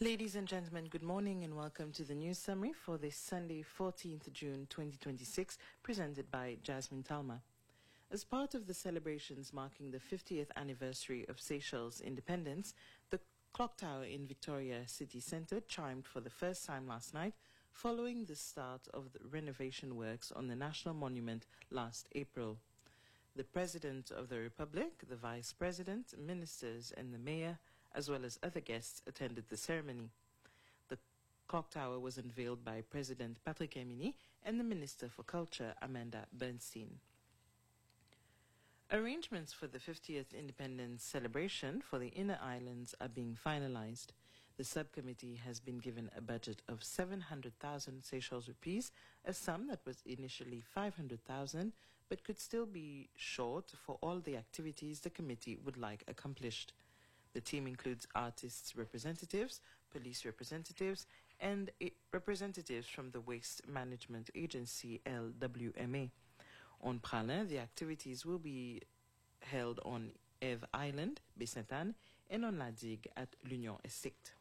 Ladies and gentlemen, good morning and welcome to the news summary for this Sunday, 14th June 2026, presented by Jasmine Talma. As part of the celebrations marking the 50th anniversary of Seychelles' independence, the clock tower in Victoria City Centre chimed for the first time last night, following the start of the renovation works on the national monument last April. The President of the Republic, the Vice President, ministers and the Mayor, as well as other guests, attended the ceremony. The clock tower was unveiled by President Patrick Herminy and the Minister for Culture, Amanda Bernstein. Arrangements for the 50th independence celebration for the inner islands are being finalized. The subcommittee has been given a budget of 700,000 Seychelles rupees, a sum that was initially 500,000 but could still be short for all the activities the committee would like accomplished. The team includes artists' representatives, police representatives, and representatives from the Waste Management Agency, LWMA. On Pralin, the activities will be held on Eve Island, Baie-Sainte-Anne, and on La Digue at l'Union Estate.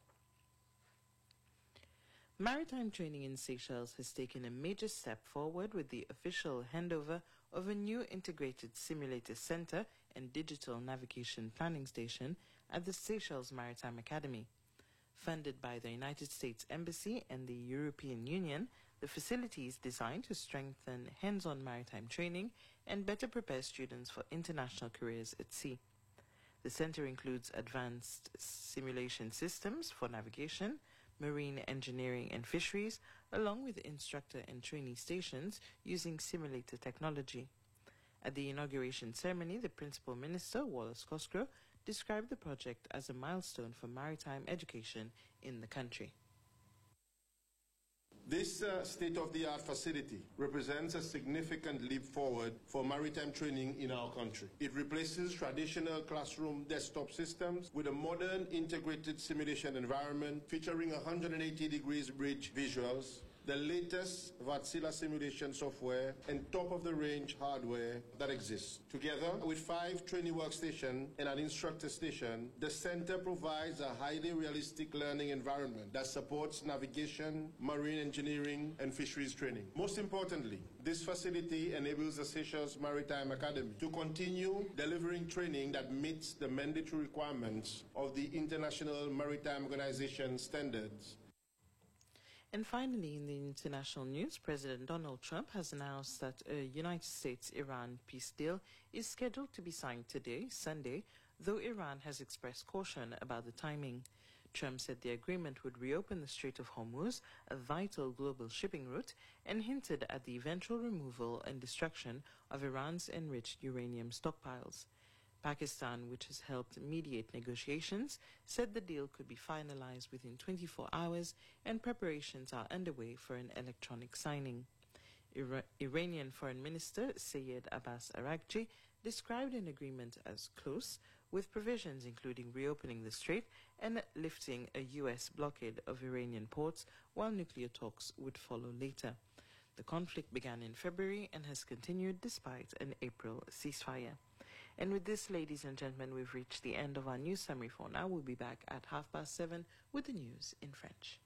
Maritime training in Seychelles has taken a major step forward with the official handover of a new integrated simulator center and digital navigation planning station at the Seychelles Maritime Academy. Funded by the United States Embassy and the European Union, the facility is designed to strengthen hands-on maritime training and better prepare students for international careers at sea. The center includes advanced simulation systems for navigation, marine engineering and fisheries, along with instructor and trainee stations using simulator technology. At the inauguration ceremony, the Principal Minister, Wallace Cosgrove, described the project as a milestone for maritime education in the country. This state-of-the-art facility represents a significant leap forward for maritime training in our country. It replaces traditional classroom desktop systems with a modern integrated simulation environment featuring 180 degrees bridge visuals, the latest Wärtsilä simulation software, and top-of-the-range hardware that exists. Together with 5 training workstations and an instructor station, the center provides a highly realistic learning environment that supports navigation, marine engineering, and fisheries training. Most importantly, this facility enables the Seychelles Maritime Academy to continue delivering training that meets the mandatory requirements of the International Maritime Organization standards. And finally, in the international news, President Donald Trump has announced that a United States-Iran peace deal is scheduled to be signed today, Sunday, though Iran has expressed caution about the timing. Trump said the agreement would reopen the Strait of Hormuz, a vital global shipping route, and hinted at the eventual removal and destruction of Iran's enriched uranium stockpiles. Pakistan, which has helped mediate negotiations, said the deal could be finalized within 24 hours and preparations are underway for an electronic signing. Iranian Foreign Minister Sayed Abbas Araghchi described an agreement as close, with provisions including reopening the strait and lifting a U.S. blockade of Iranian ports, while nuclear talks would follow later. The conflict began in February and has continued despite an April ceasefire. And with this, ladies and gentlemen, we've reached the end of our news summary for now. We'll be back at 7:30 with the news in French.